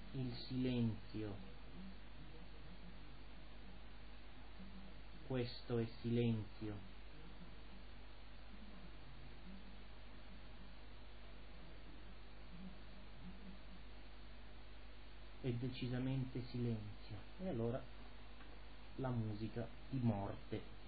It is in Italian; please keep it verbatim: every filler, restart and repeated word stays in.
il silenzio. Questo è silenzio. È decisamente silenzio. E allora la musica di morte.